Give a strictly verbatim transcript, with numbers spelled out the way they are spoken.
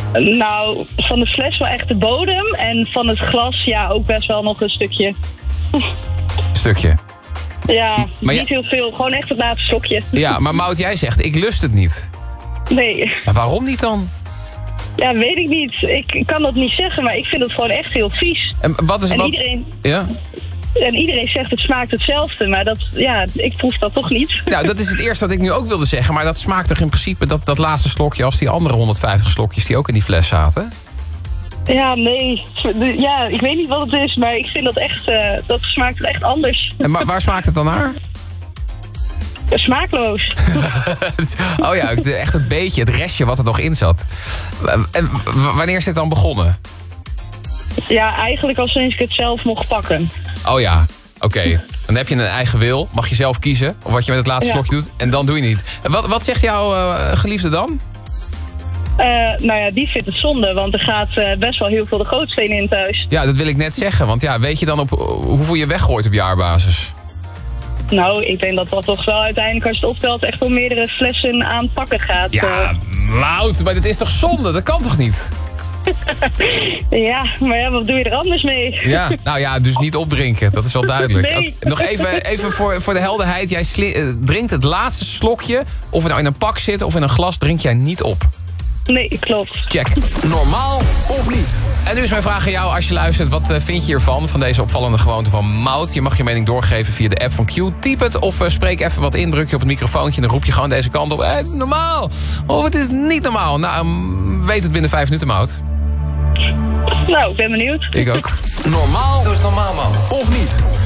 Nou, van de fles wel echt de bodem. En van het glas, ja, ook best wel nog een stukje. Stukje. Ja, Maar niet ja- heel veel. Gewoon echt het laatste slokje. Ja, maar Maud, jij zegt, ik lust het niet. Nee. Maar waarom niet dan? Ja, weet ik niet. Ik, ik kan dat niet zeggen, maar ik vind het gewoon echt heel vies. En wat is En wat... iedereen, Ja? en iedereen zegt het smaakt hetzelfde, maar dat, ja, ik proef dat toch niet. Nou, dat is het eerste wat ik nu ook wilde zeggen. Maar dat smaakt toch in principe dat, dat laatste slokje als die andere honderdvijftig slokjes die ook in die fles zaten? Ja, nee. Ja, ik weet niet wat het is, maar ik vind dat echt, uh, dat smaakt echt anders. En ma- waar smaakt het dan naar? Smaakloos. Oh ja, het- echt het beetje, het restje wat er nog in zat. En w- wanneer is dit dan begonnen? Ja, eigenlijk al sinds ik het zelf mocht pakken. Oh ja, oké. Dan heb je een eigen wil. Mag je zelf kiezen of wat je met het laatste Ja. slokje doet. En dan doe je niet. En wat, wat zegt jouw uh, geliefde dan? Uh, nou ja, die vindt het zonde, want er gaat uh, best wel heel veel de gootsteen in thuis. Ja, dat wil ik net zeggen. Want ja, weet je dan op uh, hoeveel je weggooit op jaarbasis? Nou, ik denk dat dat toch wel uiteindelijk, als je het optelt, echt wel meerdere flessen aan pakken gaat. Ja, Maud, maar dat is toch zonde? Dat kan toch niet? Uh, ja, maar ja, wat doe je er anders mee? Ja, nou ja, dus niet opdrinken. Dat is wel duidelijk. Nee. Nog even, even voor, voor de helderheid. Jij sli- uh, drinkt het laatste slokje. Of het nou in een pak zit of in een glas, drink jij niet op. Nee, klopt. Check. Normaal of niet? En nu is mijn vraag aan jou als je luistert. Wat uh, vind je hiervan, van deze opvallende gewoonte van Maud? Je mag je mening doorgeven via de app van Q. Typ het of uh, spreek even wat in. Druk je op het microfoontje en dan roep je gewoon deze kant op. Eh, het is normaal. Of het is niet normaal. Nou, um, weet het binnen vijf minuten, Maud. Nou, ik ben benieuwd. Ik ook. Normaal. Dat is normaal, man. Of niet?